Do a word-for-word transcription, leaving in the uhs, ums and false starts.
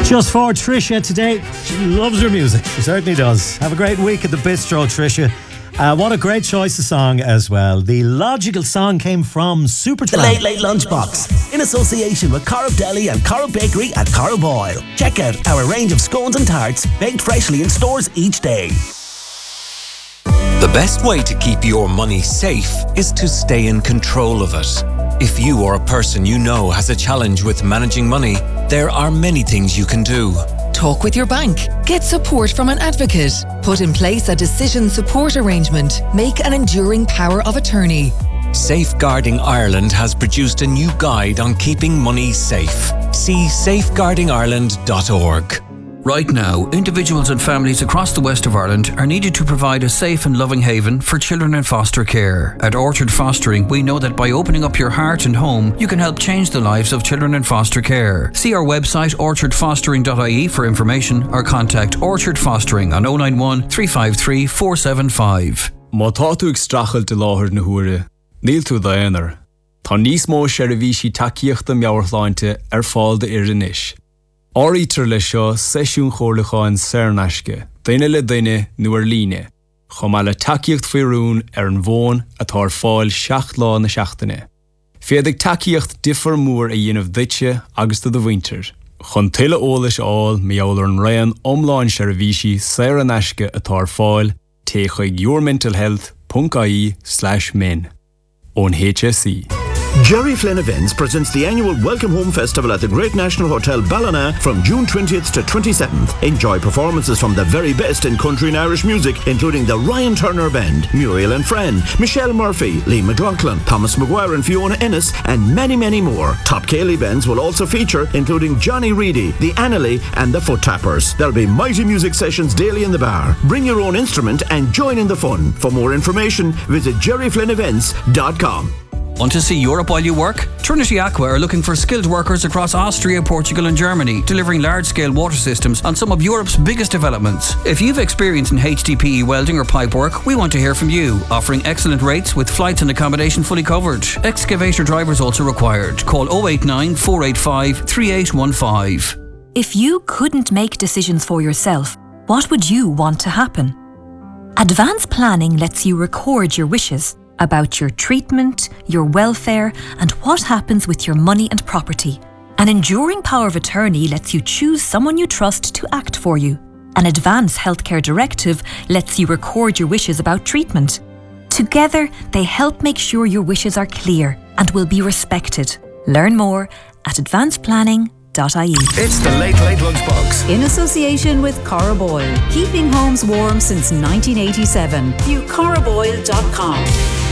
Just for Tricia today. She loves her music. She certainly does. Have a great week at the Bistro, Tricia. Uh, what a great choice of song as well. The logical song came from Supertramp. The Late Late Lunchbox, in association with Corrib Deli and Corrib Bakery at Corrib Oil. Check out our range of scones and tarts, baked freshly in stores each day. The best way to keep your money safe is to stay in control of it. If you or a person you know has a challenge with managing money, there are many things you can do. Talk with your bank. Get support from an advocate. Put in place a decision support arrangement. Make an enduring power of attorney. Safeguarding Ireland has produced a new guide on keeping money safe. See safeguarding ireland dot org. Right now, individuals and families across the west of Ireland are needed to provide a safe and loving haven for children in foster care. At Orchard Fostering, we know that by opening up your heart and home, you can help change the lives of children in foster care. See our website orchard fostering dot I E for information or contact Orchard Fostering on oh nine one, three five three, four seven five. Má tá tú ag strachel de láthir na huaire, níl tú daonar. Tá níos mó seirbhísí takeíochta meabhartháinte ar fáil de iris. Áítar le seo seisiún chomhlacháin Saornaiske, daine le daine nuair líne, chomh maith le takeíocht faoirún ar an bhón atá ar fáil seacht lá na seachtaine. Féad ag takeíocht difar mór a dhéanamh duite agus do bhaintear. Chun tuile eolais áil meabhair an raon omláin seirbhísí Saornaiske atá ar fáil té chuig yourmentalhealth dot I E slash men. On H S E. Jerry Flynn Events presents the annual Welcome Home Festival at the Great National Hotel Ballina from June twentieth to twenty-seventh. Enjoy performances from the very best in country and Irish music, including the Ryan Turner Band, Muriel and Friend, Michelle Murphy, Lee McLaughlin, Thomas Maguire and Fiona Ennis, and many, many more. Top Cayley bands will also feature, including Johnny Reedy, the Annalee and the Foot Tappers. There'll be mighty music sessions daily in the bar. Bring your own instrument and join in the fun. For more information, visit jerry flynn events dot com. Want to see Europe while you work? Trinity Aqua are looking for skilled workers across Austria, Portugal and Germany, delivering large-scale water systems on some of Europe's biggest developments. If you've experience in H D P E welding or pipe work, we want to hear from you, offering excellent rates with flights and accommodation fully covered. Excavator drivers also required. Call oh eight nine, four eight five, three eight one five. If you couldn't make decisions for yourself, what would you want to happen? Advanced planning lets you record your wishes about your treatment, your welfare, and what happens with your money and property. An enduring power of attorney lets you choose someone you trust to act for you. An advance healthcare directive lets you record your wishes about treatment. Together, they help make sure your wishes are clear and will be respected. Learn more at advanced planning dot I E. It's the Late Late Lunchbox, in association with Corrib Oil, keeping homes warm since nineteen eighty-seven. View corrib oil dot com.